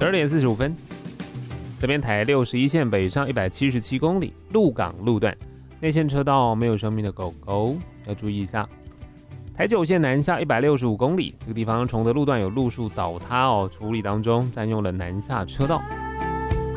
12点45分，这边台61线北上177公里，鹿港路段内线车道没有生命的狗狗要注意一下。台9线南下165公里，这个地方崇德路段有路树倒塌处理当中，占用了南下车道。